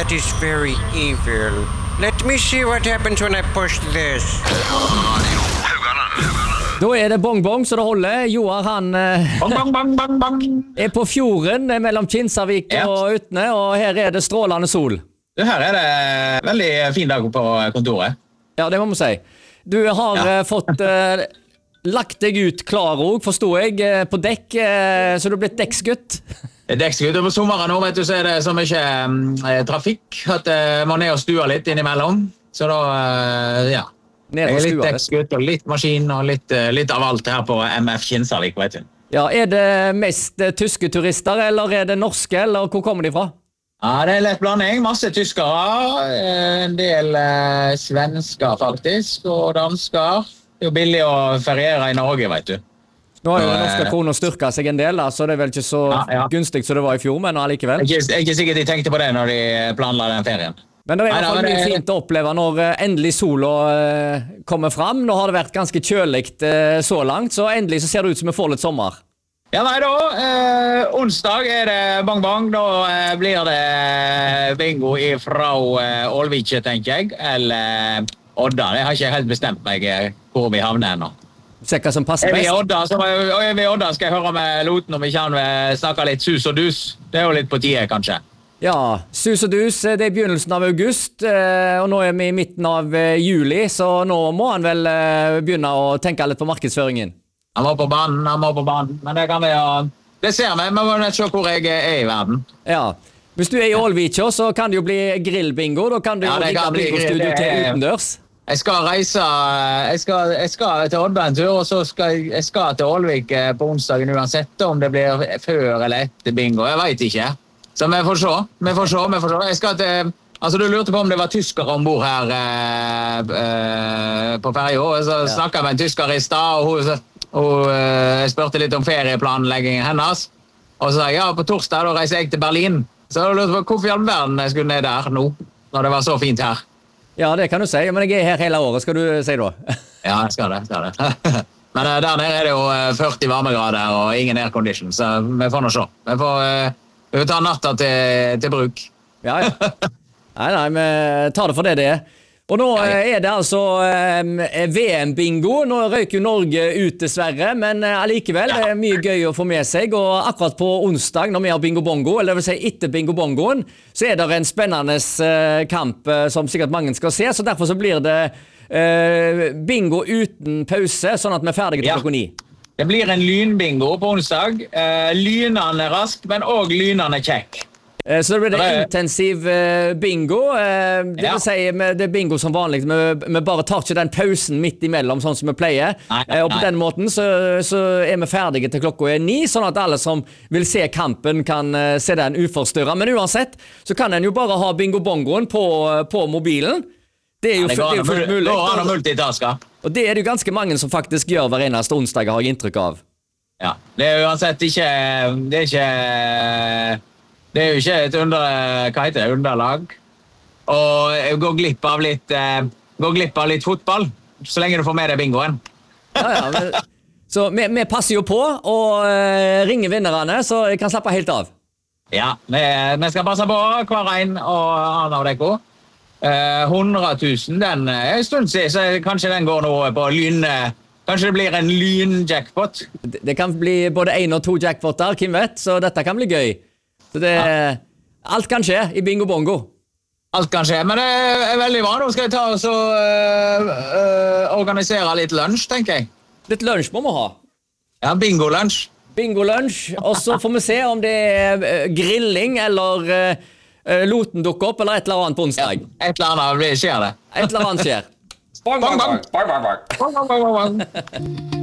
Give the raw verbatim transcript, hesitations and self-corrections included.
That is very evil. Let me see what happens when I push this. Da er det bong-bong så det holder. Joar han eh, Bang, bang, bang, bang, bang. er på fjorden eh, mellom Kinsarvik Ja. og Utne, og her er det strålende sol. Du, her er det veldig fin dag på kontoret. Ja, det må man si. Du har Ja. eh, fått eh, lagt deg ut klar òg, forstår jeg, eh, på dekk, eh, så du har blitt dekksgutt. Dekksgutt på sommeren nå, vet du, så er det så mye eh, trafikk at eh, man er og stuer litt innimellom. Så da, eh, ja. Ned Jeg på er litt stua, vet du. dekksgutt og litt maskin og litt, eh, litt av alt her på M F Kinsarvik, vet du. Ja, er det mest eh, tyske turister, eller er det norske, eller hvor kommer de fra? Ja, det er lett blanding. Masse tyskere, eh, en del eh, svensker faktisk, og dansker. Det er jo billig å feriere i Norge, vet du. Nå har jo den Eh, norske kroner styrket seg en del, da, så det er vel ikke så Ja, ja. gunstig som det var i fjor, men allikevel. Jeg er ikke, jeg er ikke sikkert de tenkte på det når de planla den ferien. Men det er i Nei, hvert fall nei, men mye det- fint å oppleve når eh, endelig sola eh, kommer fram. Nå har det vært ganske kjøligt eh, så langt, så endelig så ser det ut som vi får litt sommer. Ja, nei da. Eh, onsdag er det bang-bang. Da eh, blir det bingo fra eh, Ålvike, tenker jeg. Eller Odda. Det har ikke jeg helt bestemt meg eh, hvor vi havner ennå. Se hva som passer Er vi i best. Odda, så og er vi i Odda skal jeg høre med Loten om vi kan eh, snakke litt sus og dus. Det er jo litt på tide, kanskje. Ja, sus og dus, eh, det er begynnelsen av august, eh, og nå er vi i midten av eh, juli, så nå må han vel eh, begynne å tenke litt på markedsføringen. Han må på banen, han må på banen. Men det kan vi jo... Det ser vi. Vi må nett se hvor jeg er i verden. Ja. Hvis du er i Ålvika, så kan det jo bli grillbingo. Da kan du Ja, jo det rigge kan bli grill, bingostudio det til er- utendørs. Jeg skal reise jeg skal, jeg skal til Odda en tur, og så skal jeg, jeg skal til Ålvik eh, på onsdagen uansett, om det blir før eller etter bingo. Jeg vet ikke. Så vi får se. Vi får se, vi får se. Jeg skal til... Altså, du lurte på om det var tyskere ombord her eh, eh, på ferja. Så Ja. snakket jeg med en tysker i stad, og hun, hun eh, spurte litt om ferieplanleggingen hennes. Og så sa jeg, ja, på torsdag da reiser jeg til Berlin. Så jeg lurte på hvorfor i all verden jeg skulle ned der nå, når det var så fint her. Ja, det kan du si, men jeg er her hele året, skal du si da. Ja, jeg skal det. skal det. Men eh, der nede er det jo eh, førti varmegrader og ingen aircondition, så vi får nå se. Vi får, eh, vi får ta natta til, til bruk. Ja, ja. Nei, nei, vi tar det for det det er. Og nå Ja, ja. eh, er det altså eh, V M-bingo. Nå røyker jo Norge ut dessverre, men eh, allikevel Ja. det er mye gøy å få med seg. Og akkurat på onsdag når vi har bingo-bongo, eller det vil si etter bingo-bongoen, så er det en spennende eh, kamp eh, som sikkert mange skal se, så derfor så blir det eh, bingo uten pause, sånn at vi er ferdige til Ja. klokka ni. Det blir en lynbingo på onsdag. Eh, lynende rask, men også lynende kjekk. Eh, Så det blir det Det er- intensiv eh, bingo. eh, Det Ja. vil si, med- det er bingo som vanlig. Vi, vi bare tar ikke den pausen midt imellom, sånn som vi pleier. Nei, nei, Eh, Og på nei. den måten så, så er vi ferdige til klokka er ni, sånn at alle som vil se kampen, kan eh, se den uforstyrra. Men uansett så kan en jo bare ha bingo-bongoen på, på mobilen. Det er jo, Det fu- går det er an jo å fullt mul- mulig. går an å multitaske. Og det er det jo ganske mange som faktisk gjør hver eneste onsdag, har jeg inntrykk av. Ja. Det er uansett ikke Det er ikke Det er jo ikke et under, hva heter det, underlag. Og jeg går glipp av litt eh, går glipp av litt fotball, så lenge du får med deg bingoen. Ja, ja, men, så vi, vi passer jo på og eh, ringer vinnerne, så jeg kan slappe helt av. Ja, vi, vi skal passe på hver en og annen av dere. Eh, hundre tusen, den er en stund siden, så kanskje den går nå på lyn... Kanskje det blir en lynjackpot. Det, det kan bli både én og to jackpoter, hvem vet, så dette kan bli gøy. Så det, alt kan skje i bingo bongo. Alt kan skje, men det er veldig bra. Nå skal jeg ta og så, øh, øh, organisere litt lunsj, tenker jeg. Litt lunsj må vi ha. Ja, bingo-lunsj. Bingo-lunsj, og så får vi se om det er eh, grilling eller uh, Loten dukker opp, eller et eller annet på onsdag. Et eller annet blir- skjer det. Et eller annet skjer. Bang, bang, bang. Bang, bang, bang. Bang, bang, bang, bang.